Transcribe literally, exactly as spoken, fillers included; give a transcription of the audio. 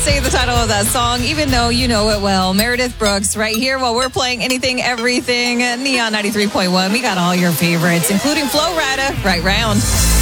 say the title of that song, even though you know it well. Meredith Brooks right here while we're playing Anything, Everything. Neon ninety-three point one. We got all your favorites, including Flo Rida, Right Round.